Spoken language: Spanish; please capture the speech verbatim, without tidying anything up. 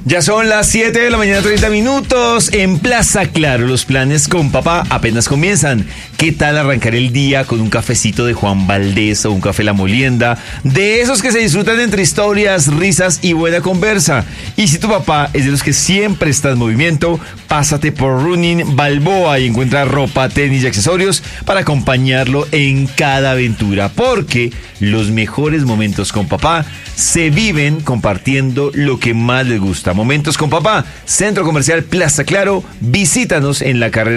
Ya son las siete de la mañana, treinta minutos. En Plaza Claro, los planes con papá apenas comienzan. ¿Qué tal arrancar el día con un cafecito de Juan Valdez o un café La Molienda? De esos que se disfrutan entre historias, risas y buena conversa. Y si tu papá es de los que siempre está en movimiento, pásate por Running Balboa y encuentra ropa, tenis y accesorios para acompañarlo en cada aventura. Porque los mejores momentos con papá se viven compartiendo lo que más les gusta. Momentos con papá, Centro Comercial Plaza Claro. Visítanos en la carrera